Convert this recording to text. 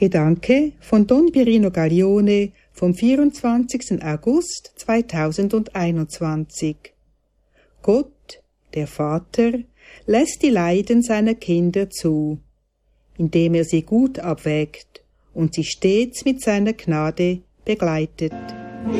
Gedanke von Don Pirino Gaglione vom 24. August 2021. Gott, der Vater, lässt die Leiden seiner Kinder zu, indem er sie gut abwägt und sie stets mit seiner Gnade begleitet.